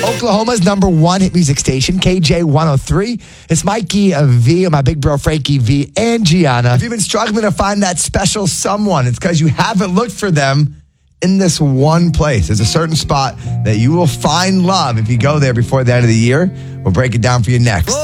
Oklahoma's #1 hit music station, KJ 103. It's Mikey V and my big bro Frankie V and Gianna. If you've been struggling to find that special someone, it's because you haven't looked for them in this one place. There's a certain spot that you will find love if you go there before the end of the year. We'll break it down for you next.